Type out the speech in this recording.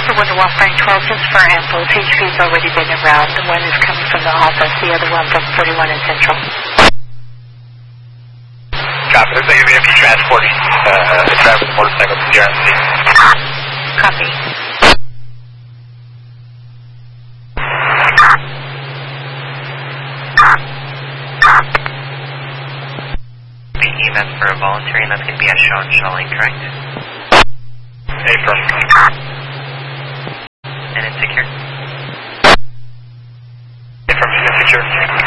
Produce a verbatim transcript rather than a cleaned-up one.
for one to one Frank twelve, just for Amples. H P's already been around. The one is coming from the office, the other one from forty-one in Central. Copy. Looks like you're going to be transporting uh, the driver of the motorcycle to the R M C. Copy. E M S for a voluntary, and that's going to be at Sean Schalling, correct? April. And it's secure? Affirmative, secure.